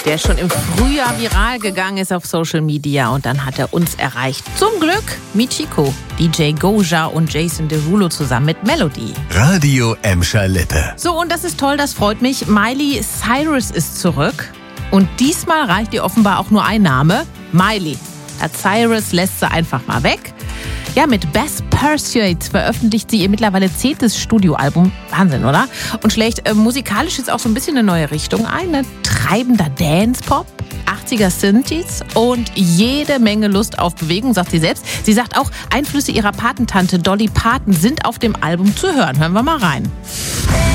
der schon im Frühjahr viral gegangen ist auf Social Media und dann hat er uns erreicht. Zum Glück Michiko, DJ Goja und Jason Derulo zusammen mit Melody. Radio Emscher Lippe. So, und das ist toll, das freut mich. Miley Cyrus ist zurück und diesmal reicht ihr offenbar auch nur ein Name, Miley. Der Cyrus lässt sie einfach mal weg. Ja, mit Best Pursuit veröffentlicht sie ihr mittlerweile 10. Studioalbum. Wahnsinn, oder? Und schlägt musikalisch jetzt auch so ein bisschen eine neue Richtung ein. Ne? Treibender Dance-Pop, 80er Synthes und jede Menge Lust auf Bewegung, sagt sie selbst. Sie sagt auch, Einflüsse ihrer Patentante Dolly Parton sind auf dem Album zu hören. Hören wir mal rein.